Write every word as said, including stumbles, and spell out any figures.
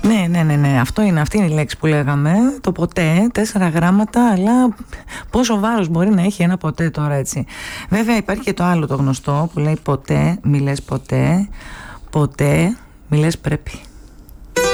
Ναι, ναι, ναι, ναι. Αυτό είναι, αυτή είναι η λέξη που λέγαμε. Το ποτέ, τέσσερα γράμματα, αλλά πόσο βάρος μπορεί να έχει ένα ποτέ τώρα, έτσι. Βέβαια υπάρχει και το άλλο το γνωστό που λέει ποτέ, μη λες ποτέ, ποτέ, μη λες πρέπει.